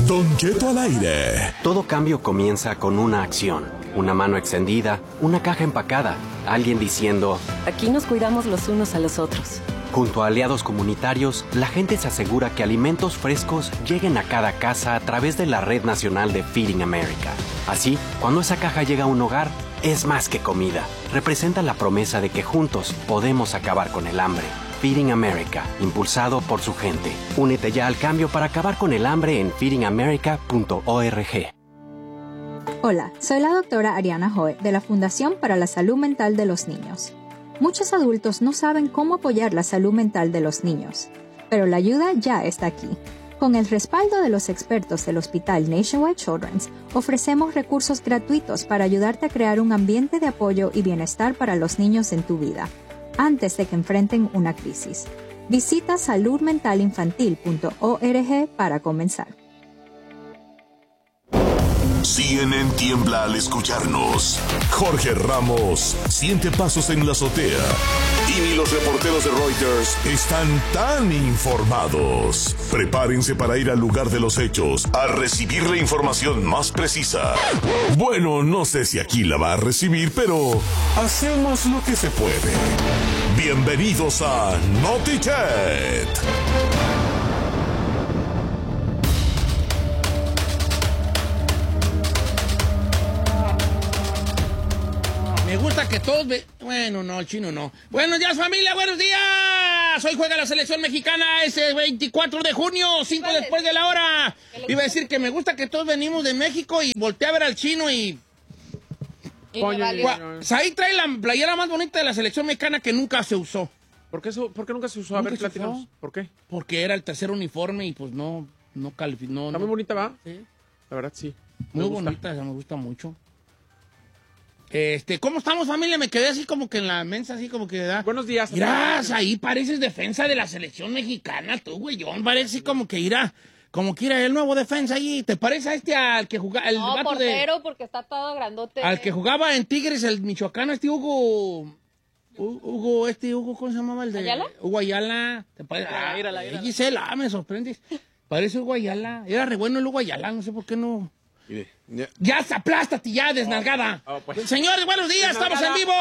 Don Cheto al aire. Todo cambio comienza con una acción. Una mano extendida, una caja empacada, alguien diciendo: aquí nos cuidamos los unos a los otros. Junto a aliados comunitarios, la gente se asegura que alimentos frescos lleguen a cada casa a través de la Red Nacional de Feeding America. Así, cuando esa caja llega a un hogar, es más que comida. Representa la promesa de que juntos podemos acabar con el hambre. Feeding America, impulsado por su gente. Únete ya al cambio para acabar con el hambre en feedingamerica.org. Hola, soy la doctora Ariana Hoy de la Fundación para la Salud Mental de los Niños. Muchos adultos no saben cómo apoyar la salud mental de los niños, pero la ayuda ya está aquí. Con el respaldo de los expertos del Hospital Nationwide Children's, ofrecemos recursos gratuitos para ayudarte a crear un ambiente de apoyo y bienestar para los niños en tu vida, antes de que enfrenten una crisis. Visita saludmentalinfantil.org para comenzar. CNN tiembla al escucharnos. Jorge Ramos siente pasos en la azotea. Y ni los reporteros de Reuters están tan informados. Prepárense para ir al lugar de los hechos a recibir la información más precisa. Bueno, no sé si aquí la va a recibir, pero hacemos lo que se puede. Bienvenidos a Notichet. Me gusta que todos Bueno, no, el chino no. Buenos días, familia, buenos días. Hoy juega la selección mexicana ese 24 de junio, 5 después de la hora. Iba a decir que me gusta que todos venimos de México y volteé a ver al chino y ahí trae la playera más bonita de la selección mexicana que nunca se usó. ¿Por qué nunca se usó? A ver, platícanos. ¿Por qué? Porque era el tercer uniforme y pues no calificó. Está muy bonita, ¿va? Sí. La verdad, sí. Muy bonita, me gusta mucho. ¿Cómo estamos, familia? Me quedé así como que en la mensa, así como que... Buenos días. Mirás, ahí pareces defensa de la selección mexicana, tú, güeyón. Parece como que irá el nuevo defensa ahí. ¿Te parece a al que jugaba? No, portero, porque está todo grandote. Al que jugaba en Tigres, el michoacano, Hugo, ¿cómo se llamaba el de...? ¿Ayala? Hugo Ayala. ¿Te parece? Gisela, me sorprendes. Parece Hugo Ayala. Era re bueno el Hugo Ayala, no sé por qué no... Ya aplástate ya, desnalgada. Pues. Señores, buenos días, desnalgada. Estamos en vivo.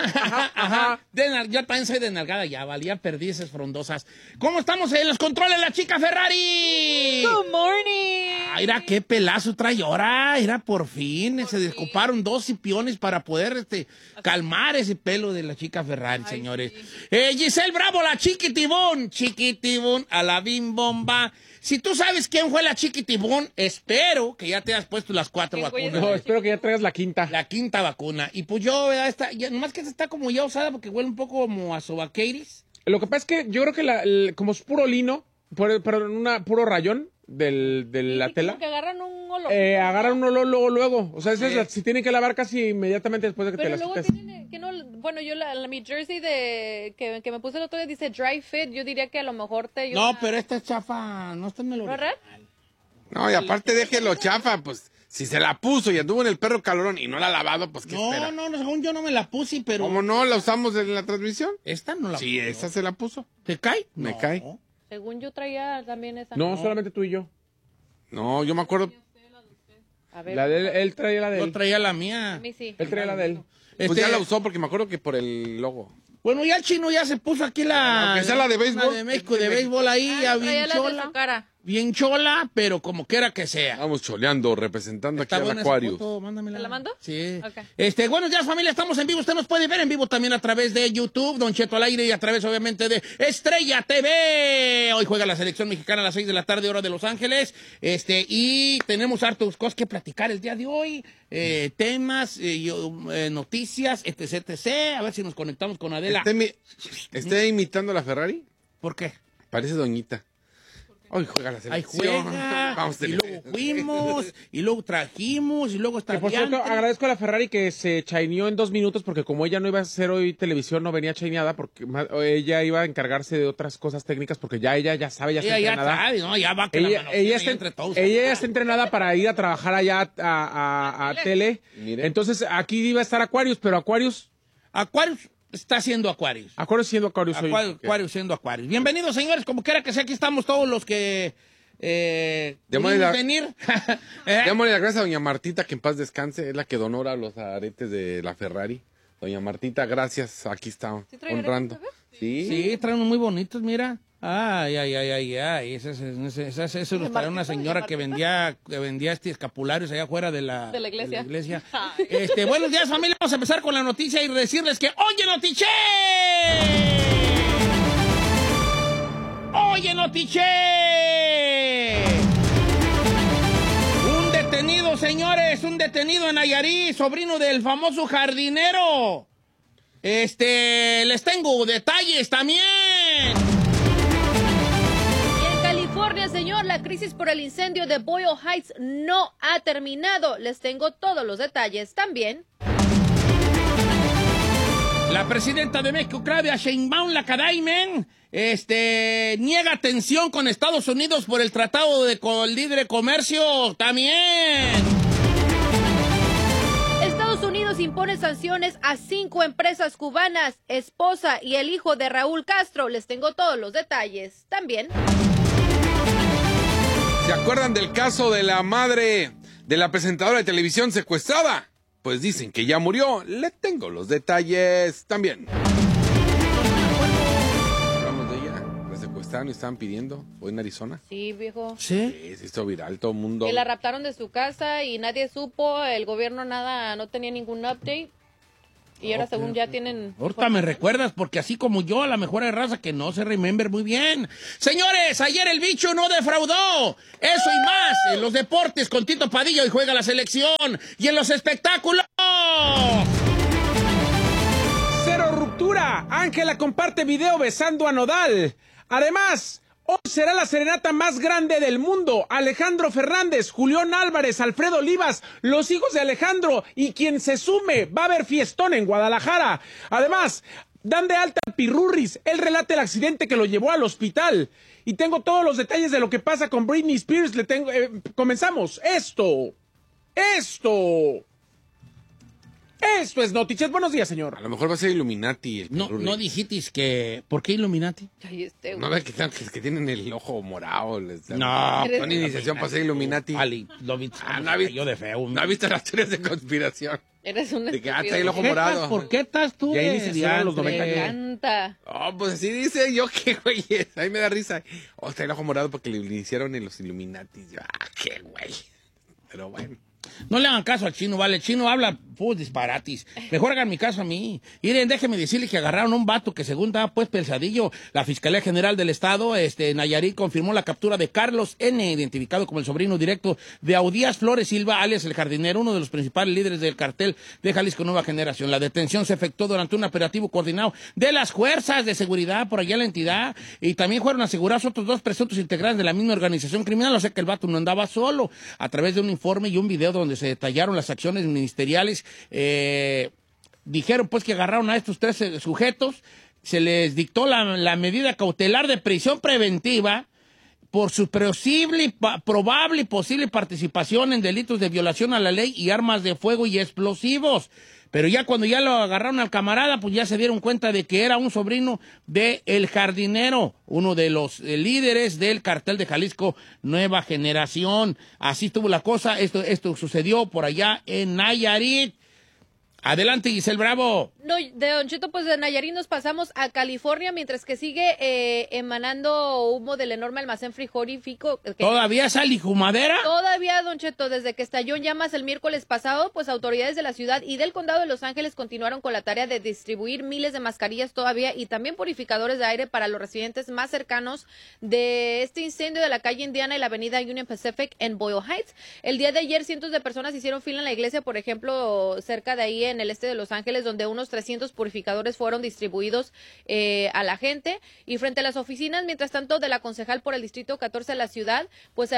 Ajá. Yo también soy desnalgada, ya valía perdices frondosas. ¿Cómo estamos en los controles, la chica Ferrari? Good morning. Mira qué pelazo trae ahora. Mira, por fin se descoparon 2 cipiones para poder calmar ese pelo de la chica Ferrari, señores. Sí. Giselle Bravo, la chiquitibón, a la bimbomba. Si tú sabes quién fue la chiquitibón, espero que ya te hayas puesto las 4 vacunas. No, espero que ya traigas la quinta. La quinta vacuna. Y pues yo, ¿verdad? Nomás que esta está como ya usada porque huele un poco como a sobaqueiris. Lo que pasa es que yo creo que como es puro lino, puro rayón de la tela. Porque agarran un olor. Agarran un olor luego. O sea, si tienen que lavar casi inmediatamente después de que pero te las luego quites. tienen que no, bueno, yo mi jersey que me puse el otro día dice dry fit. Yo diría que a lo mejor te ayuda. No, pero esta es chafa, no está en el original. No, y aparte déjelo chafa, pues si se la puso y anduvo en el perro calorón y no la ha lavado, pues ¿qué espera? No, según yo no me la puse, pero... ¿Cómo no? ¿La usamos en la transmisión? ¿Esta no la Sí, puse? esa se la puso. ¿Te cae? Me cae. Según yo traía también esa. No, solamente tú y yo. No, yo me acuerdo... A ver. Él traía la de él. Yo traía la mía. A mí sí. Él traía la de él. Pues ya la usó porque me acuerdo que por el logo. Bueno, ya el chino ya se puso aquí la... Aunque sea la de béisbol. La de México, de béisbol ahí, ya traía bien la de chola. su cara. Bien chola, pero como quiera que sea. Vamos choleando, representando Está aquí al buena esa Aquarius. foto, mándamela. ¿Te la mando? Sí. Okay. Buenos días, familia, estamos en vivo. Usted nos puede ver en vivo también a través de YouTube, Don Cheto al aire, y a través, obviamente, de Estrella TV. Hoy juega la selección mexicana a las 6 de la tarde, hora de Los Ángeles. Y tenemos hartos cosas que platicar el día de hoy. Temas, noticias, etc. A ver si nos conectamos con Adela. ¿Está imitando a la Ferrari? ¿Por qué? Parece doñita. Hoy juega la Ahí selección. juega, Vamos y luego fuimos, y luego trajimos, y luego está Que por cierto, agradezco a la Ferrari que se chaineó en 2 minutos porque como ella no iba a hacer hoy televisión, no venía chaineada porque ella iba a encargarse de otras cosas técnicas porque ella ya sabe, ya está entrenada. Sabe, ¿no? Ya va que ella está entrenada para ir a trabajar allá a tele. Mire. Entonces aquí iba a estar Aquarius, pero Aquarius está siendo Aquarius. Aquarius siendo Aquarius hoy. Aquarius siendo Aquarius. Bienvenidos, señores, como quiera que sea, aquí estamos todos los que Démosle venir. démosle las gracias a doña Martita, que en paz descanse, es la que donó ahora los aretes de la Ferrari. Doña Martita, gracias, aquí está, ¿Sí trae honrando. aretes, Sí. Sí, traen unos muy bonitos, mira. Ay. Eso los trae una señora que vendía escapularios allá afuera de la iglesia. Buenos días, familia. Vamos a empezar con la noticia y decirles que ¡Oye, Notiche! ¡Oye, Notiche! Un detenido, señores, un detenido en Nayarit, sobrino del famoso jardinero. Les tengo detalles también. Y en California, señor, la crisis por el incendio de Boyle Heights no ha terminado. Les tengo todos los detalles también. La presidenta de México, Claudia Sheinbaum Lacadaimen, niega tensión con Estados Unidos por el Tratado de Libre Comercio también. Estados Unidos impone sanciones a 5 empresas cubanas, esposa y el hijo de Raúl Castro. Les tengo todos los detalles también. ¿Se acuerdan del caso de la madre de la presentadora de televisión secuestrada? Pues dicen que ya murió. Le tengo los detalles también. Hablamos de ella. La secuestraron y estaban pidiendo. ¿Fue en Arizona? Sí, viejo. ¿Sí? Se hizo viral, todo el mundo. Que la raptaron de su casa y nadie supo, el gobierno no tenía ningún update. Y ahora según ya tienen... Ahorita me recuerdas, porque así como yo, a la mejor hay raza que no se remember muy bien. Señores, ayer el bicho no defraudó. Eso y más en los deportes con Tito Padilla y juega la selección. Y en los espectáculos... Cero ruptura. Ángela comparte video besando a Nodal. Además, hoy será la serenata más grande del mundo. Alejandro Fernández, Julián Álvarez, Alfredo Olivas, los hijos de Alejandro y quien se sume. Va a haber fiestón en Guadalajara. Además, dan de alta a Pirurris. Él relata el accidente que lo llevó al hospital. Y tengo todos los detalles de lo que pasa con Britney Spears. Comenzamos. Esto es Noticias. Buenos días, señor. A lo mejor va a ser Illuminati. No dijitis que... ¿Por qué Illuminati? Ay, No ves que tienen el ojo morado. No. Son iniciación para ser Illuminati. Ali, lo vi. Yo de feo. ¿No has visto las teorías de conspiración? Eres un De que está el ojo morado. ¿Por qué estás tú? Ya iniciaron los 90 Me encanta. Oh, pues así dice yo que güey. A mí me da risa. Está el ojo morado porque le iniciaron en los Illuminati. Yo, qué güey. Pero bueno. No le hagan caso al chino, vale. El chino habla disparatis. Mejor hagan mi caso a mí. Miren, déjenme decirle que agarraron a un vato que según daba pues pensadillo. La Fiscalía General del Estado, Nayarit, confirmó la captura de Carlos N., identificado como el sobrino directo de Audías Flores Silva, alias el jardinero, uno de los principales líderes del cartel de Jalisco Nueva Generación. La detención se efectuó durante un operativo coordinado de las fuerzas de seguridad por allá en la entidad, y también fueron asegurados otros 2 presuntos integrantes de la misma organización criminal. O sea que el vato no andaba solo. A través de un informe y un video donde se detallaron las acciones ministeriales, dijeron pues que agarraron a estos 3 sujetos, se les dictó la medida cautelar de prisión preventiva por su probable y posible participación en delitos de violación a la ley y armas de fuego y explosivos. Pero ya cuando ya lo agarraron al camarada, pues ya se dieron cuenta de que era un sobrino de El Jardinero, uno de los líderes del cartel de Jalisco Nueva Generación. Así estuvo la cosa. Esto sucedió por allá en Nayarit. Adelante, Giselle Bravo. No, de Don Cheto, pues de Nayarit nos pasamos a California, mientras que sigue emanando humo del enorme almacén frigorífico. ¿Todavía sale humadera? Todavía, Don Cheto, desde que estalló en llamas el miércoles pasado, pues autoridades de la ciudad y del condado de Los Ángeles continuaron con la tarea de distribuir miles de mascarillas todavía y también purificadores de aire para los residentes más cercanos de este incendio de la calle Indiana y la avenida Union Pacific en Boyle Heights. El día de ayer cientos de personas hicieron fila en la iglesia, por ejemplo, cerca de ahí en el este de Los Ángeles, donde unos 300 purificadores fueron distribuidos a la gente, y frente a las oficinas, mientras tanto, de la concejal por el distrito 14 de la ciudad, pues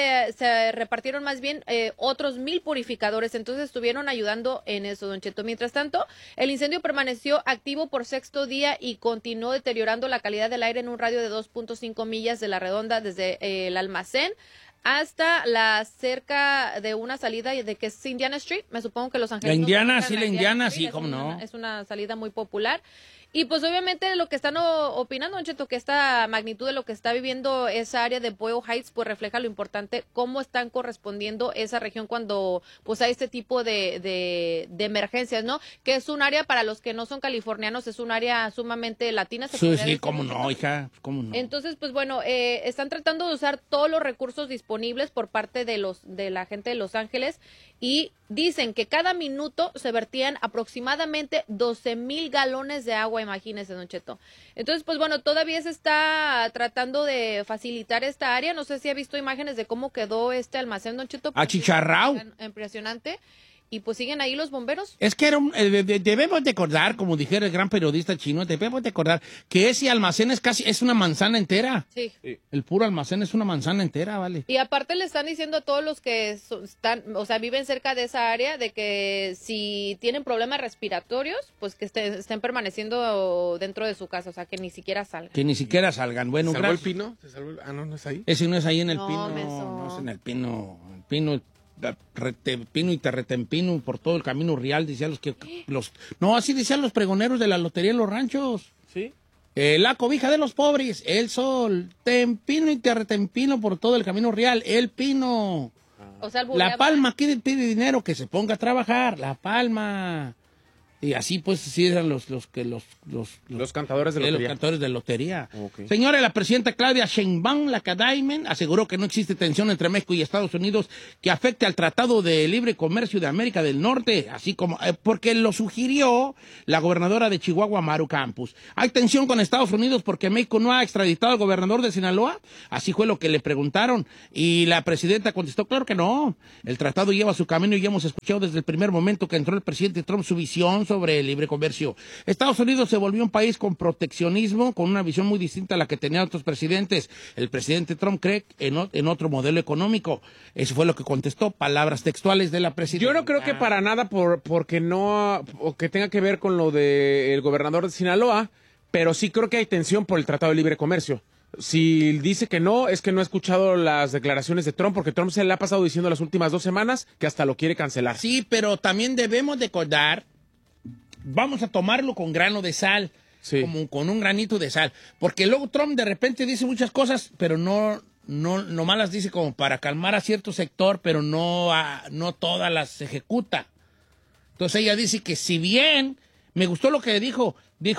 se repartieron más bien otros 1000 purificadores, entonces estuvieron ayudando en eso, Don Cheto. Mientras tanto, el incendio permaneció activo por 6º día y continuó deteriorando la calidad del aire en un radio de 2.5 millas de la redonda desde el almacén hasta la cerca de una salida de que es Indiana Street. Me supongo que Los Ángeles. La Indiana, sí, la Indiana, sí, cómo no. Es una salida muy popular. Y pues obviamente lo que están opinando, Don Cheto, que esta magnitud de lo que está viviendo esa área de Boyle Heights, pues refleja lo importante, cómo están correspondiendo esa región cuando pues hay este tipo de emergencias, ¿no? Que es un área, para los que no son californianos, es un área sumamente latina. Sí, cómo no, hija, cómo no. Entonces, pues bueno, están tratando de usar todos los recursos disponibles por parte de la gente de Los Ángeles, y dicen que cada minuto se vertían aproximadamente 12,000 galones de agua, imagínese, Don Cheto. Entonces, pues bueno, todavía se está tratando de facilitar esta área. No sé si ha visto imágenes de cómo quedó este almacén, Don Cheto. Achicharrao. Impresionante. Y pues siguen ahí los bomberos. Es que debemos de acordar, como dijera el gran periodista chino, debemos de acordar que ese almacén es una manzana entera. Sí. El puro almacén es una manzana entera, ¿vale? Y aparte le están diciendo a todos los que viven cerca de esa área, de que si tienen problemas respiratorios, pues que estén permaneciendo dentro de su casa, o sea, que ni siquiera salgan. Que ni siquiera salgan. Bueno, ¿Se salvó el Pino? No es ahí. Ese no es ahí en el No, Pino. menso. No es en el Pino. El Pino... Retempino y Terretempino por todo el camino real, decían así decían los pregoneros de la lotería en los ranchos. Sí. La cobija de los pobres, el sol, Tempino y Terretempino por todo el camino real, el Pino. O sea, La Palma pide dinero, que se ponga a trabajar, La Palma. Y así pues sí eran los cantadores de los lotería. cantadores de lotería. Okay. Señora, la presidenta Claudia Sheinbaum Lacadaimen aseguró que no existe tensión entre México y Estados Unidos que afecte al Tratado de Libre Comercio de América del Norte, así como porque lo sugirió la gobernadora de Chihuahua, Maru Campos. ¿Hay tensión con Estados Unidos porque México no ha extraditado al gobernador de Sinaloa? Así fue lo que le preguntaron. Y la presidenta contestó, claro que no. El tratado lleva su camino y ya hemos escuchado desde el primer momento que entró el presidente Trump su visión sobre el libre comercio. Estados Unidos se volvió un país con proteccionismo, con una visión muy distinta a la que tenían otros presidentes. El presidente Trump cree en otro modelo económico. Eso fue lo que contestó, palabras textuales de la presidenta. Yo no creo que para nada porque no, o que tenga que ver con lo del gobernador de Sinaloa, pero sí creo que hay tensión por el Tratado de Libre Comercio. Si dice que no, es que no ha escuchado las declaraciones de Trump, porque Trump se le ha pasado diciendo las últimas 2 semanas que hasta lo quiere cancelar. Sí, pero también debemos de acordar, vamos a tomarlo con grano de sal, sí, como con un granito de sal, porque luego Trump de repente dice muchas cosas, pero no nomás las dice como para calmar a cierto sector, pero no todas las ejecuta. Entonces ella dice que si bien, me gustó lo que dijo,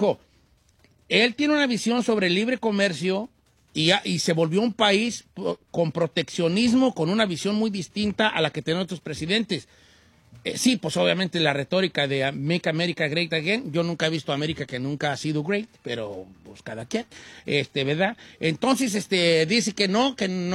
él tiene una visión sobre el libre comercio y se volvió un país con proteccionismo, con una visión muy distinta a la que tenían otros presidentes. Sí, pues obviamente la retórica de Make America Great Again, yo nunca he visto a América que nunca ha sido great, pero pues cada quien, ¿verdad? Entonces, dice que no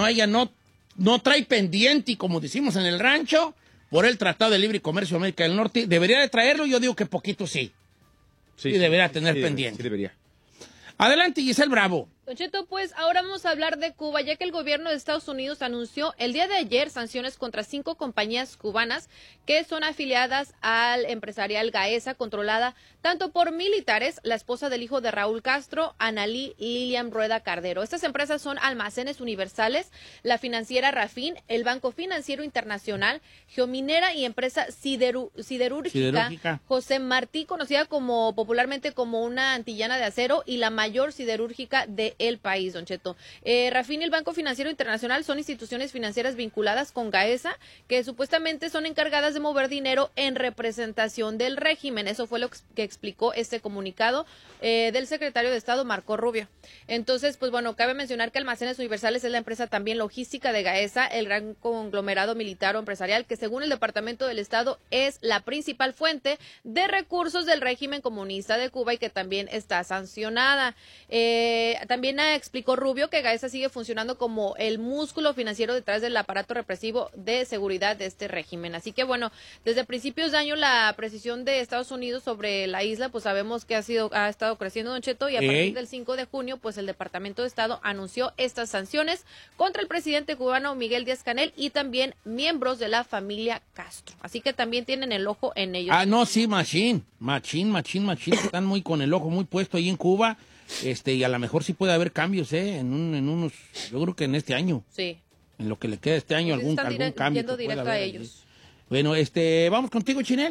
trae pendiente, y como decimos en el rancho, por el Tratado de Libre Comercio de América del Norte, debería de traerlo, yo digo que poquito sí. Sí, debería tener pendiente. Sí, debería. Adelante, Giselle Bravo. Don Cheto, pues ahora vamos a hablar de Cuba, ya que el gobierno de Estados Unidos anunció el día de ayer sanciones contra 5 compañías cubanas que son afiliadas al empresarial Gaesa, controlada tanto por militares, la esposa del hijo de Raúl Castro, Analí Lilian Rueda Cardero. Estas empresas son Almacenes Universales, la financiera Rafin, el Banco Financiero Internacional, Geominera y empresa siderúrgica José Martí, conocida popularmente como una antillana de acero y la mayor siderúrgica de el país, Don Cheto. Rafin y el Banco Financiero Internacional son instituciones financieras vinculadas con Gaesa, que supuestamente son encargadas de mover dinero en representación del régimen. Eso fue lo que explicó este comunicado del secretario de Estado, Marco Rubio. Entonces, pues bueno, cabe mencionar que Almacenes Universales es la empresa también logística de Gaesa, el gran conglomerado militar o empresarial que según el Departamento del Estado es la principal fuente de recursos del régimen comunista de Cuba y que también está sancionada. También explicó Rubio que Gaesa sigue funcionando como el músculo financiero detrás del aparato represivo de seguridad de este régimen. Así que bueno, desde principios de año la precisión de Estados Unidos sobre la isla, pues sabemos que ha estado creciendo, Don Cheto, y a partir del 5 de junio, pues el Departamento de Estado anunció estas sanciones contra el presidente cubano Miguel Díaz-Canel y también miembros de la familia Castro. Así que también tienen el ojo en ellos. Ah, no, sí, machín. Están muy con el ojo muy puesto ahí en Cuba. Y a lo mejor sí puede haber cambios, yo creo que en este año. Sí. En lo que le queda este año, Pues algún cambio. Yendo directo a ellos. Bueno, vamos contigo, Chinel.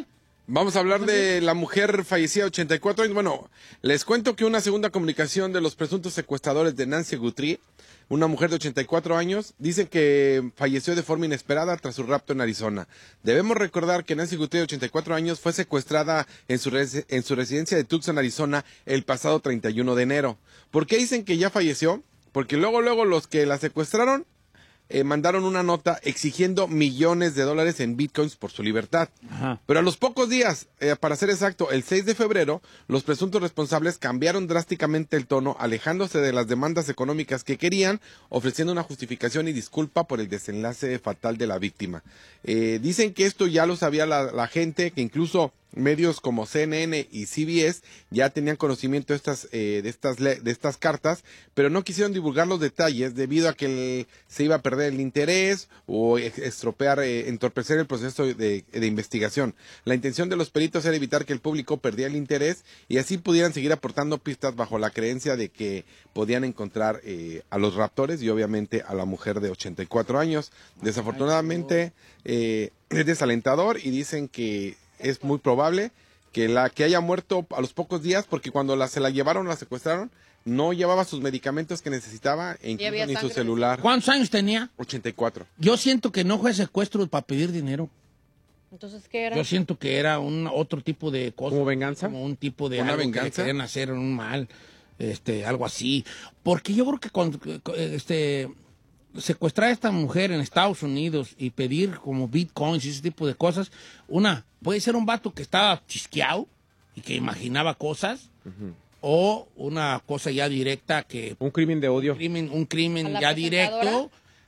Vamos a hablar de la mujer fallecida, 84 años. Bueno, les cuento que una segunda comunicación de los presuntos secuestradores de Nancy Guthrie, una mujer de 84 años, dice que falleció de forma inesperada tras su rapto en Arizona. Debemos recordar que Nancy Guthrie, de 84 años, fue secuestrada en su residencia de Tucson, Arizona, el pasado 31 de enero. ¿Por qué dicen que ya falleció? Porque luego los que la secuestraron mandaron una nota exigiendo millones de dólares en bitcoins por su libertad. Ajá. Pero a los pocos días, para ser exacto, el 6 de febrero, los presuntos responsables cambiaron drásticamente el tono, alejándose de las demandas económicas que querían, ofreciendo una justificación y disculpa por el desenlace fatal de la víctima. Dicen que esto ya lo sabía la gente, que incluso medios como CNN y CBS ya tenían conocimiento de estas cartas, pero no quisieron divulgar los detalles debido a que se iba a perder el interés o entorpecer el proceso de investigación. La intención de los peritos era evitar que el público perdiera el interés y así pudieran seguir aportando pistas bajo la creencia de que podían encontrar a los raptores y obviamente a la mujer de 84 años. Desafortunadamente es desalentador y dicen que es muy probable que haya muerto a los pocos días, porque cuando se la llevaron, la secuestraron, no llevaba sus medicamentos que necesitaba e incluso ni su celular. ¿Cuántos años tenía? 84. Yo siento que no fue secuestro para pedir dinero. Entonces, ¿qué era? Yo siento que era otro tipo de cosa. ¿Como venganza? Como un tipo de ¿Una algo venganza? que le querían hacer un mal, algo así. Porque yo creo que secuestrar a esta mujer en Estados Unidos y pedir como bitcoins y ese tipo de cosas, puede ser un vato que estaba chisqueado y que imaginaba cosas, o una cosa ya directa que... Un crimen de odio. Un crimen ¿A la ya presentadora? directo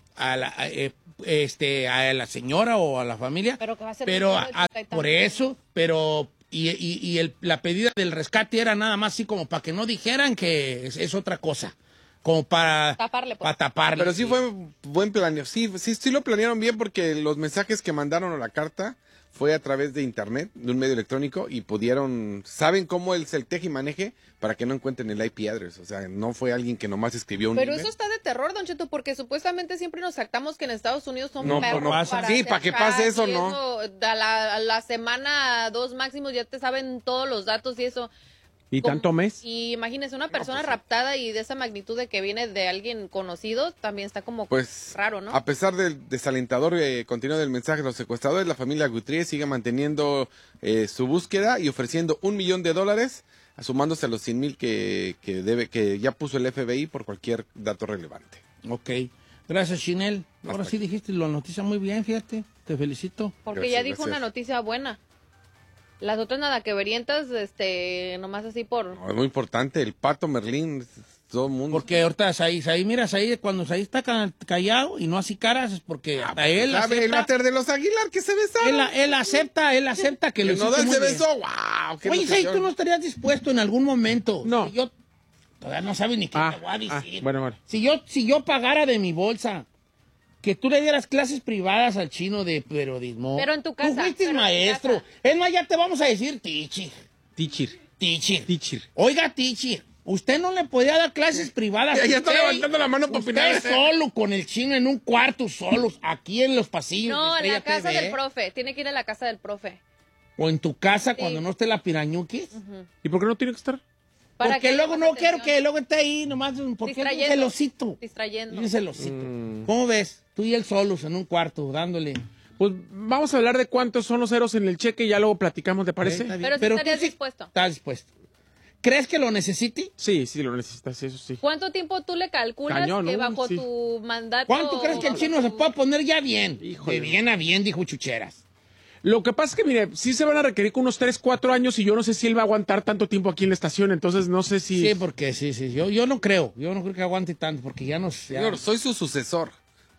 a la señora o a la familia. Pero que va a ser Pero un niño de 80 y tantos. por eso, pero... la pedida del rescate era nada más así como para que no dijeran que es otra cosa. Como para Taparle, pues. para taparle. Pero sí fue buen planeo. Sí lo planearon bien, porque los mensajes que mandaron a la carta fue a través de internet, de un medio electrónico, y saben cómo es el teje y maneje para que no encuentren el IP address. O sea, no fue alguien que nomás escribió un Pero email. eso está de terror, Don Cheto, porque supuestamente siempre nos jactamos que en Estados Unidos son No, perros no pasa. para Sí, hacer para que pase hack eso, y no. A la semana 2 máximos ya te saben todos los datos y eso. ¿Y tanto mes? Y imagínese, una persona raptada y de esa magnitud de que viene de alguien conocido, también está como Pues, raro, ¿no? a pesar del desalentador continuo del mensaje de los secuestradores, la familia Guthrie sigue manteniendo su búsqueda y ofreciendo $1 millón, sumándose a los 100,000 que ya puso el FBI por cualquier dato relevante. Ok. Gracias, Chinel. Ahora sí dijiste la noticia muy bien, fíjate. Te felicito. Porque Gracias, ya dijo gracias. una noticia buena. Las otras nada que verientas, nomás así por... No, es muy importante, el Pato Merlín, todo el mundo. Porque ahorita mira, cuando Saí está callado y no así caras, es porque hasta él ¿Sabe el acepta, váter de los Aguilar que se besaron? él acepta que lo El hiciste Nodal muy se bien. besó, wow. qué Oye, Saí, emoción. ¿tú no estarías dispuesto en algún momento? No. Si yo, todavía no sabes ni qué te voy a decir. Bueno. Si yo pagara de mi bolsa que tú le dieras clases privadas al chino de periodismo. Pero en tu casa, Tú fuiste pero en tu maestro. casa. Es más, ya te vamos a decir teacher. Teacher. Oiga, teacher, usted no le podía dar clases privadas. Ya está Usted- levantando la mano para opinar. Usted solo con el chino en un cuarto, solos, aquí en los pasillos. No, de en la Estrella casa TV. del profe. Tiene que ir a la casa del profe. O en tu casa Sí. cuando no esté la pirañuquis. ¿Y por qué no tiene que estar? Para Porque que luego haya no más quiero atención. que luego esté ahí nomás. Porque es un Distrayendo. celosito. Distrayendo. Es un celosito. ¿Cómo ves? Tú y él solos en un cuarto, dándole. Pues vamos a hablar de cuántos son los ceros en el cheque y ya luego platicamos, ¿te parece? Está bien. Pero sí tú estarías dispuesto. Estás dispuesto. ¿Crees que lo necesite? Sí, lo necesitas, eso sí. ¿Cuánto tiempo tú le calculas Cañón, que ¿no? bajo Sí. tu mandato... ¿Cuánto crees que el chino se pueda poner ya bien? Híjole. De bien a bien, dijo Chucheras. Lo que pasa es que, mire, sí se van a requerir con unos 3, 4 años y yo no sé si él va a aguantar tanto tiempo aquí en la estación, entonces no sé si... Sí, porque sí. Yo no creo. Yo no creo que aguante tanto, porque ya no sé. Señor, soy su sucesor.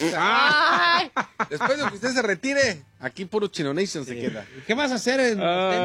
¡Ay! Después de que usted se retire, aquí puro Chino Nation se queda. ¿Qué vas a hacer?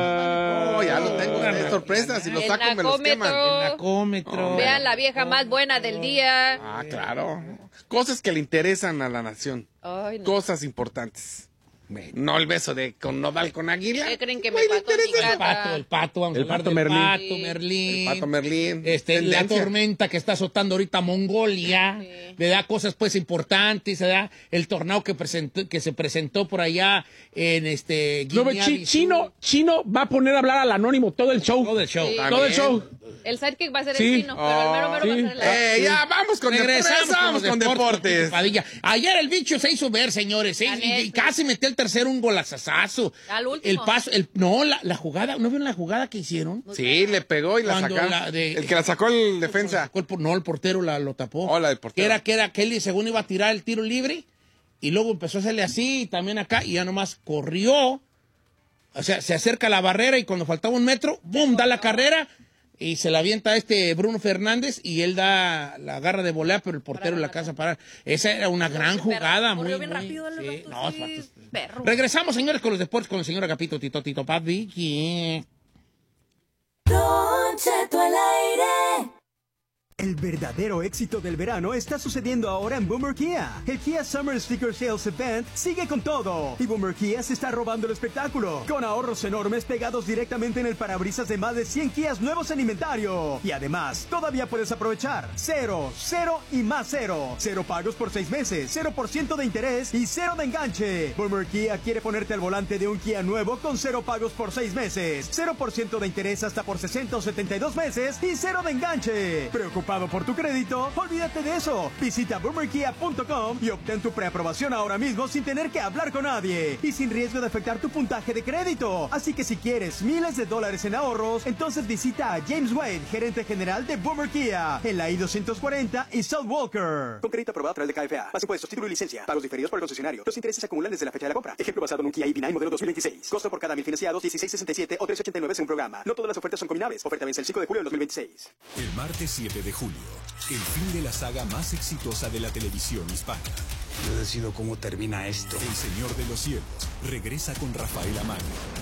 Oh, ya lo tengo. Es sorpresa. Si los El saco, me los queman. nacómetro. El nacómetro. Vean la vieja más buena del día. Ah, claro. Cosas que le interesan a la nación. Ay, no. Cosas importantes. No el beso de con Nodal con Aguilar. ¿Qué creen que me pató mi gata? El pato, vamos a hablar del Merlín. pato Merlín. El pato Merlín. La Tendencia. tormenta que está azotando ahorita Mongolia, Sí. le da cosas pues importantes, le da el tornado que se presentó por allá en No, Guinea-Bissau. Chino va a poner a hablar al anónimo todo el show. Todo el show. Sí. Todo el show. El sidekick va a ser Sí. el chino, pero el mero mero va a ser el Ya, vamos con Regresamos con deportes. Padilla. Ayer el bicho se hizo ver, señores, La y neta. casi metió el tercero un golazazazo. Al último. El paso, la jugada, ¿no vieron la jugada que hicieron? Sí, le pegó y la Cuando sacaron. El que la sacó el defensa. El portero lo tapó. Oh, la del portero. Que era Kelly, según iba a tirar el tiro libre, y luego empezó a hacerle así, y también acá, y ya nomás corrió. O sea, se acerca a la barrera, y cuando faltaba un metro, ¡bum!, da la carrera, y se la avienta Bruno Fernández, y él la agarra de volea, pero el portero la casa para. Esa era una gran jugada. Corrió muy, bien rápido el sí. vato, No, sí, es perro. Regresamos, señores, con los deportes, con el señor Agapito Tito Padilla. Don Cheto al aire. El verdadero éxito del verano está sucediendo ahora en Boomer Kia. El Kia Summer Sticker Sales Event sigue con todo. Y Boomer Kia se está robando el espectáculo, con ahorros enormes pegados directamente en el parabrisas de más de 100 Kias nuevos en inventario. Y además, todavía puedes aprovechar 0, 0 y más 0. 0 pagos por 6 meses, 0% de interés y 0 de enganche. Boomer Kia quiere ponerte al volante de un Kia nuevo con 0 pagos por 6 meses, 0% de interés hasta por 60 o 72 meses y 0 de enganche. ¿Preocupado por tu crédito? Olvídate de eso. Visita boomerkia.com y obtén tu preaprobación ahora mismo sin tener que hablar con nadie y sin riesgo de afectar tu puntaje de crédito. Así que si quieres miles de dólares en ahorros, entonces visita a James Wade, gerente general de Boomer Kia, en la I-240 y South Walker. Con crédito aprobado a través de KFA. Más impuestos, título y licencia. Pagos diferidos por el concesionario. Los intereses se acumulan desde la fecha de la compra. Ejemplo basado en un Kia EV9 modelo 2026. Costo por cada 1000 financiados, $16.67 o $3.89 según programa. No todas las ofertas son combinables. Oferta vence el 5 de julio del 2026. El martes 7 de julio, el fin de la saga más exitosa de la televisión hispana. Yo decido cómo termina esto. El Señor de los Cielos regresa con Rafael Amaro.